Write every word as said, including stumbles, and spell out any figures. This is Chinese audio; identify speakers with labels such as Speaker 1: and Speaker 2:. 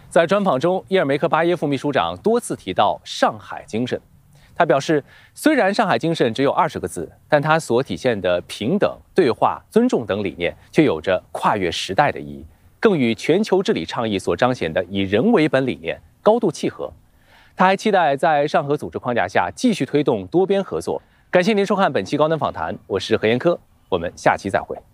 Speaker 1: 在专访中，伊尔梅克巴耶夫秘书长多次提到上海精神。他表示，虽然上海精神只有二十个字，但它所体现的平等、对话、尊重等理念，却有着跨越时代的意义，更与全球治理倡议所彰显的以人为本理念高度契合。他还期待在上合组织框架下继续推动多边合作。感谢您收看本期高能访谈，我是何延科，我们下期再会。